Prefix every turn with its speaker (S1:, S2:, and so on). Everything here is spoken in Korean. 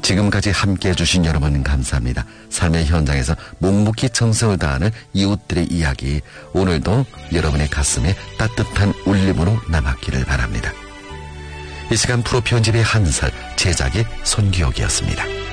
S1: 지금까지 함께해 주신 여러분 감사합니다. 삶의 현장에서 묵묵히 정성을 다하는 이웃들의 이야기, 오늘도 여러분의 가슴에 따뜻한 울림으로 남았기를 바랍니다. 이 시간 프로 편집의 한설, 제작의 손기옥이었습니다.